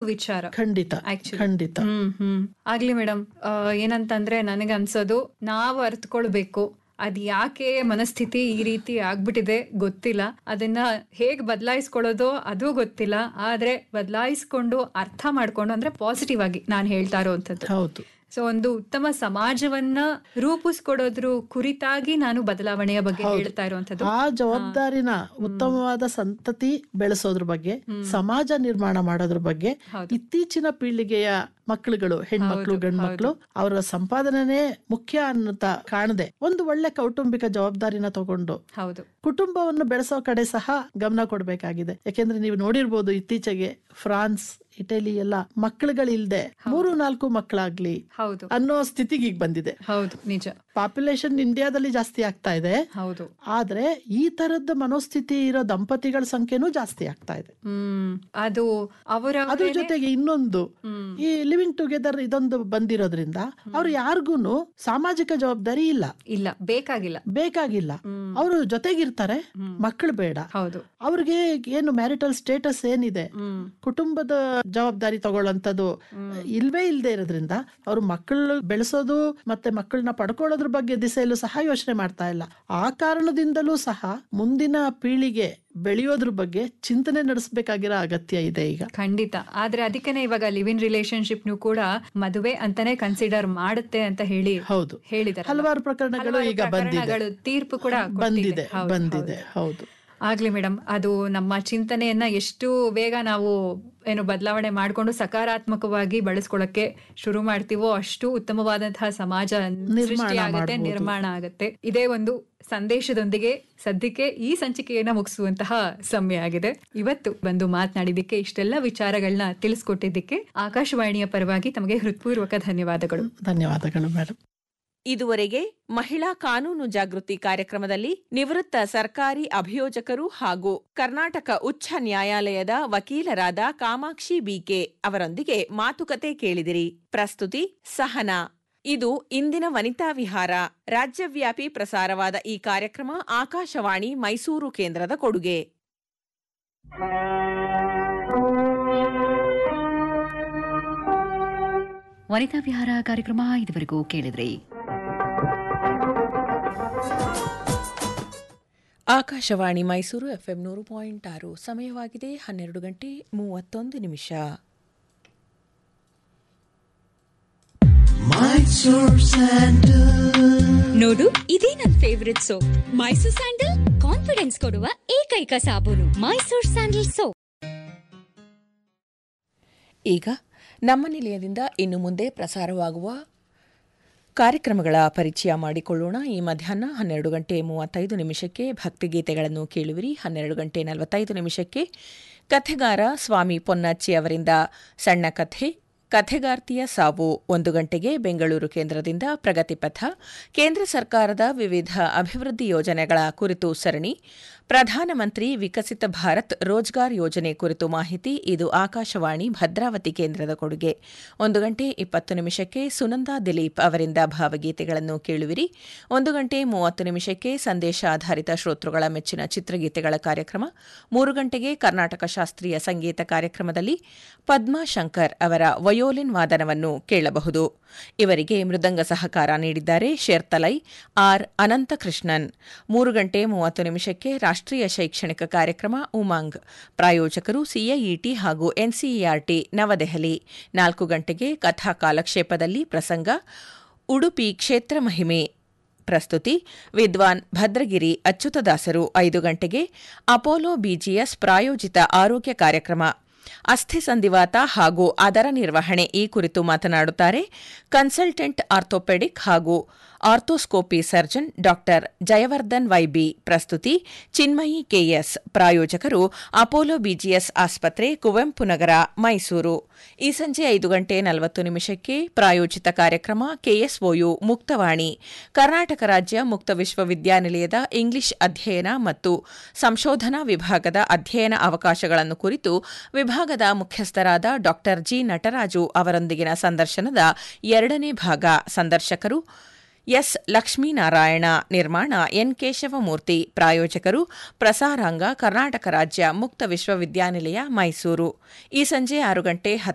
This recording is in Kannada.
ವಿಚಾರ. ಖಂಡಿತ ಖಂಡಿತ. ಆಗ್ಲಿ ಮೇಡಮ್, ಏನಂತಂದ್ರೆ ನನಗೆ ಅನ್ಸೋದು ನಾವು ಅರ್ಥಕೊಳ್ಬೇಕು ಅದ್ ಯಾಕೆ ಮನಸ್ಥಿತಿ ಈ ರೀತಿ ಆಗ್ಬಿಟ್ಟಿದೆ ಗೊತ್ತಿಲ್ಲ, ಅದನ್ನ ಹೇಗ್ ಬದಲಾಯಿಸ್ಕೊಳ್ಳೋದು ಅದು ಗೊತ್ತಿಲ್ಲ. ಆದ್ರೆ ಬದಲಾಯಿಸ್ಕೊಂಡು ಅರ್ಥ ಮಾಡ್ಕೊಂಡು ಅಂದ್ರೆ ಪಾಸಿಟಿವ್ ಆಗಿ ನಾನು ಹೇಳ್ತಾ ಇರೋವಂಥದ್ದು. ಹೌದು. ಸೊ ಒಂದು ಉತ್ತಮ ಸಮಾಜವನ್ನ ರೂಪಿಸ್ಕೊಡೋದ್ರ ಕುರಿತಾಗಿ ನಾನು ಬದಲಾವಣೆಯ ಬಗ್ಗೆ ಹೇಳ್ತಾ ಇರುವಂತದ್ದು. ಆ ಜವಾಬ್ದಾರಿನ ಉತ್ತಮವಾದ ಸಂತತಿ ಬೆಳೆಸೋದ್ರ ಬಗ್ಗೆ, ಸಮಾಜ ನಿರ್ಮಾಣ ಮಾಡೋದ್ರ ಬಗ್ಗೆ ಇತ್ತೀಚಿನ ಪೀಳಿಗೆಯ ಮಕ್ಕಳುಗಳು, ಹೆಣ್ಮಕ್ಳು ಗಂಡ್ಮಕ್ಳು ಅವರ ಸಂಪಾದನೆ ಮುಖ್ಯ ಅನ್ನತ ಕಾಣದೆ ಒಂದು ಒಳ್ಳೆ ಕೌಟುಂಬಿಕ ಜವಾಬ್ದಾರಿನ ತಗೊಂಡು ಕುಟುಂಬವನ್ನು ಬೆಳೆಸೋ ಕಡೆ ಸಹ ಗಮನ ಕೊಡ್ಬೇಕಾಗಿದೆ. ಯಾಕೆಂದ್ರೆ ನೀವು ನೋಡಿರ್ಬೋದು ಇತ್ತೀಚೆಗೆ ಫ್ರಾನ್ಸ್, ಇಟಲಿ ಎಲ್ಲ ಮಕ್ಕಳುಗಳಿಲ್ದೆ 3-4 ಮಕ್ಕಳಾಗ್ಲಿ ಅನ್ನೋ ಸ್ಥಿತಿಗೆ ಈಗ ಬಂದಿದೆ. ಹೌದು, ನಿಜ. ಪಾಪ್ಯುಲೇಷನ್ ಇಂಡಿಯಾದಲ್ಲಿ ಜಾಸ್ತಿ ಆಗ್ತಾ ಇದೆ. ಹೌದು. ಆದ್ರೆ ಈ ತರದ ಮನೋಸ್ಥಿತಿ ಇರೋ ದಂಪತಿಗಳ ಸಂಖ್ಯೆನೂ ಜಾಸ್ತಿ ಆಗ್ತಾ ಇದೆ. ಅದು ಅದ್ರ ಜೊತೆಗೆ ಇನ್ನೊಂದು, ಈ ಲಿವಿಂಗ್ ಟುಗೆದರ್ ಇದೊಂದು ಬಂದಿರೋದ್ರಿಂದ ಅವ್ರು ಯಾರಿಗೂನು ಸಾಮಾಜಿಕ ಜವಾಬ್ದಾರಿ ಇಲ್ಲ, ಬೇಕಾಗಿಲ್ಲ. ಅವರು ಜೊತೆಗಿರ್ತಾರೆ, ಮಕ್ಕಳು ಬೇಡ. ಅವ್ರಿಗೆ ಏನು ಮ್ಯಾರಿಟಲ್ ಸ್ಟೇಟಸ್ ಏನಿದೆ, ಕುಟುಂಬದ ಜವಾಬ್ದಾರಿ ತಗೊಳ್ಳೋಂಥದ್ದು ಇಲ್ವೇ ಇಲ್ಲದೆ ಇರೋದ್ರಿಂದ ಅವರು ಮಕ್ಕಳು ಬೆಳೆಸೋದು ಮತ್ತೆ ಮಕ್ಕಳನ್ನ ಪಡ್ಕೊಳ್ಳೋದ್ರ ಬಗ್ಗೆ ದಿಸೆಯಲ್ಲೂ ಸಹ ಯೋಚನೆ ಮಾಡ್ತಾ ಇಲ್ಲ. ಆ ಕಾರಣದಿಂದಲೂ ಸಹ ಮುಂದಿನ ಪೀಳಿಗೆ ಬೆಳೆಯೋದ್ರ ಬಗ್ಗೆ ಚಿಂತನೆ ನಡೆಸಬೇಕಾಗಿರೋ ಅಗತ್ಯ ಇದೆ ಈಗ. ಖಂಡಿತ. ಆದ್ರೆ ಅದಕ್ಕೇನೆ ಇವಾಗ ಲಿವ್ ಇನ್ ರಿಲೇಶನ್ಶಿಪ್ ನು ಕೂಡ ಮದುವೆ ಅಂತಾನೆ ಕನ್ಸಿಡರ್ ಮಾಡುತ್ತೆ ಅಂತ ಹೇಳಿದ್ದಾರೆ. ಹಲವಾರು ಪ್ರಕರಣಗಳು ಈಗ ತೀರ್ಪು ಕೂಡ ಬಂದಿದೆ. ಹೌದು. ಆಗ್ಲಿ ಮೇಡಮ್, ಅದು ನಮ್ಮ ಚಿಂತನೆಯನ್ನ ಎಷ್ಟು ಬೇಗ ನಾವು ಬದಲಾವಣೆ ಮಾಡ್ಕೊಂಡು ಸಕಾರಾತ್ಮಕವಾಗಿ ಬಳಸ್ಕೊಳ್ಳಕ್ಕೆ ಶುರು ಮಾಡ್ತೀವೋ ಅಷ್ಟು ಉತ್ತಮವಾದಂತಹ ಸಮಾಜ ಸೃಷ್ಟಿಯಾಗತ್ತೆ, ನಿರ್ಮಾಣ ಆಗತ್ತೆ. ಇದೇ ಒಂದು ಸಂದೇಶದೊಂದಿಗೆ ಸದ್ಯಕ್ಕೆ ಈ ಸಂಚಿಕೆಯನ್ನ ಮುಗಿಸುವಂತಹ ಸಮಯ ಆಗಿದೆ. ಇವತ್ತು ಬಂದು ಮಾತನಾಡಿದ್ದಕ್ಕೆ, ಇಷ್ಟೆಲ್ಲ ವಿಚಾರಗಳನ್ನ ತಿಳಿಸ್ಕೊಟ್ಟಿದ್ದಕ್ಕೆ ಆಕಾಶವಾಣಿಯ ಪರವಾಗಿ ತಮಗೆ ಹೃತ್ಪೂರ್ವಕ ಧನ್ಯವಾದಗಳು. ಧನ್ಯವಾದಗಳು ಮೇಡಮ್. ಇದುವರೆಗೆ ಮಹಿಳಾ ಕಾನೂನು ಜಾಗೃತಿ ಕಾರ್ಯಕ್ರಮದಲ್ಲಿ ನಿವೃತ್ತ ಸರ್ಕಾರಿ ಅಭಿಯೋಜಕರು ಹಾಗೂ ಕರ್ನಾಟಕ ಉಚ್ಚ ನ್ಯಾಯಾಲಯದ ವಕೀಲರಾದ ಕಾಮಾಕ್ಷಿ ಬಿಕೆ ಅವರೊಂದಿಗೆ ಮಾತುಕತೆ ಕೇಳಿದಿರಿ. ಪ್ರಸ್ತುತಿ ಸಹನಾ. ಇದು ಇಂದಿನ ವನಿತಾ ವಿಹಾರ. ರಾಜ್ಯವ್ಯಾಪಿ ಪ್ರಸಾರವಾದ ಈ ಕಾರ್ಯಕ್ರಮ ಆಕಾಶವಾಣಿ ಮೈಸೂರು ಕೇಂದ್ರದ ಕೊಡುಗೆ. ವನಿತಾ ವಿಹಾರ ಕಾರ್ಯಕ್ರಮ ಇದುವರೆಗೂ ಕೇಳಿದ್ರಿ. ಆಕಾಶವಾಣಿ ಮೈಸೂರು FM 100.6. ಸಮಯವಾಗಿದೆ 12:31. ನೋಡು, ಇದೇ ನನ್ favourite soap. Mysore sandal confidence ಕೊಡುವ ಏಕೈಕ ಸಾಬೂನು. Mysore sandal soap. ಈಗ ನಮ್ಮ ನಿಲಯದಿಂದ ಇನ್ನು ಮುಂದೆ ಪ್ರಸಾರವಾಗುವ ಕಾರ್ಯಕ್ರಮಗಳ ಪರಿಚಯ ಮಾಡಿಕೊಳ್ಳೋಣ. ಈ ಮಧ್ಯಾಹ್ನ 12:35 ಭಕ್ತಿಗೀತೆಗಳನ್ನು ಕೇಳುವಿರಿ. 12:45 ಕಥೆಗಾರ ಸ್ವಾಮಿ ಪೊನ್ನಚ್ಚಿ ಅವರಿಂದ ಸಣ್ಣ ಕಥೆ, ಕಥೆಗಾರ್ತಿಯ ಸಾವು. 1 ಗಂಟೆಗೆ ಬೆಂಗಳೂರು ಕೇಂದ್ರದಿಂದ ಪ್ರಗತಿಪಥ, ಕೇಂದ್ರ ಸರ್ಕಾರದ ವಿವಿಧ ಅಭಿವೃದ್ಧಿ ಯೋಜನೆಗಳ ಕುರಿತು ಸರಣಿ, ಪ್ರಧಾನಮಂತ್ರಿ ವಿಕಸಿತ ಭಾರತ್ ರೋಜ್ಗಾರ್ ಯೋಜನೆ ಕುರಿತು ಮಾಹಿತಿ. ಇದು ಆಕಾಶವಾಣಿ ಭದ್ರಾವತಿ ಕೇಂದ್ರದ ಕೊಡುಗೆ. 1:20 ಸುನಂದಾ ದಿಲೀಪ್ ಅವರಿಂದ ಭಾವಗೀತೆಗಳನ್ನು ಕೇಳುವಿರಿ. 1:30 ಸಂದೇಶ ಆಧಾರಿತ ಶ್ರೋತೃಗಳ ಮೆಚ್ಚಿನ ಚಿತ್ರಗೀತೆಗಳ ಕಾರ್ಯಕ್ರಮ. 3 ಗಂಟೆಗೆ ಕರ್ನಾಟಕ ಶಾಸ್ತ್ರೀಯ ಸಂಗೀತ ಕಾರ್ಯಕ್ರಮದಲ್ಲಿ ಪದ್ಮಾ ಶಂಕರ್ ಅವರ ವಯೋಲಿನ್ ವಾದನವನ್ನು ಕೇಳಬಹುದು. ಇವರಿಗೆ ಮೃದಂಗ ಸಹಕಾರ ನೀಡಿದ್ದಾರೆ ಶೇರ್ತಲೈ ಆರ್ ಅನಂತಕೃಷ್ಣನ್. 3:30 ರಾಷ್ಟ್ರೀಯ ಶೈಕ್ಷಣಿಕ ಕಾರ್ಯಕ್ರಮ ಉಮಂಗ್, ಪ್ರಾಯೋಜಕರು ಸಿಐಇಟಿ ಹಾಗೂ ಎನ್ಸಿಇಆರ್ಟಿ ನವದೆಹಲಿ. 4 ಗಂಟೆಗೆ ಕಥಾ ಕಾಲಕ್ಷೇಪದಲ್ಲಿ ಪ್ರಸಂಗ ಉಡುಪಿ ಕ್ಷೇತ್ರ ಮಹಿಮೆ, ಪ್ರಸ್ತುತಿ ವಿದ್ವಾನ್ ಭದ್ರಗಿರಿ ಅಚ್ಯುತದಾಸರು. 5 ಗಂಟೆಗೆ ಅಪೋಲೋ ಬಿಜಿಎಸ್ ಪ್ರಾಯೋಜಿತ ಆರೋಗ್ಯ ಕಾರ್ಯಕ್ರಮ, ಅಸ್ಥಿ ಸಂಧಿವಾತ ಹಾಗೂ ಅದರ ನಿರ್ವಹಣೆ ಈ ಕುರಿತು ಮಾತನಾಡುತ್ತಾರೆ ಕನ್ಸಲ್ಟೆಂಟ್ ಆರ್ಥೋಪೆಡಿಕ್ ಹಾಗೂ arthroscopy surgeon doctor Jayavardhan YB. ಪ್ರಸ್ತುತಿ ಚಿನ್ಮಯಿ ಕೆಎಸ್. ಪ್ರಾಯೋಜಕರು ಅಪೋಲೋ ಬಿಜಿಎಸ್ ಆಸ್ಪತ್ರೆ, ಕುವೆಂಪು ನಗರ, ಮೈಸೂರು. ಈ ಸಂಜೆ 5:40 ಪ್ರಾಯೋಜಿತ ಕಾರ್ಯಕ್ರಮ ಕೆಎಸ್ಒಯು ಮುಕ್ತವಾಣಿ, ಕರ್ನಾಟಕ ರಾಜ್ಯ ಮುಕ್ತ ವಿಶ್ವವಿದ್ಯಾನಿಲಯದ ಇಂಗ್ಲಿಷ್ ಅಧ್ಯಯನ ಮತ್ತು ಸಂಶೋಧನಾ ವಿಭಾಗದ ಅಧ್ಯಯನ ಅವಕಾಶಗಳನ್ನು ಕುರಿತು ವಿಭಾಗದ ಮುಖ್ಯಸ್ಥರಾದ ಡಾಕ್ಟರ್ ಜಿ ನಟರಾಜು ಅವರೊಂದಿಗಿನ ಸಂದರ್ಶನದ 2ನೇ ಭಾಗ. ಸಂದರ್ಶಕರು ಎಸ್ ಲಕ್ಷ್ಮೀನಾರಾಯಣ. ನಿರ್ಮಾಣ ಎನ್ ಕೇಶವಮೂರ್ತಿ. ಪ್ರಾಯೋಜಕರು ಪ್ರಸಾರಾಂಗ, ಕರ್ನಾಟಕ ರಾಜ್ಯ ಮುಕ್ತ ವಿಶ್ವವಿದ್ಯಾನಿಲಯ, ಮೈಸೂರು. ಈ ಸಂಜೆ 6:10